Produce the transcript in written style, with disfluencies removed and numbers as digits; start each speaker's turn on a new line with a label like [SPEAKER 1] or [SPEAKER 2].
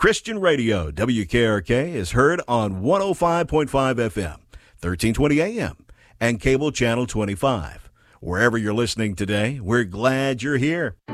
[SPEAKER 1] Christian Radio, WKRK, is heard on 105.5 FM, 1320 AM, and cable channel 25. Wherever you're listening today, we're glad you're here.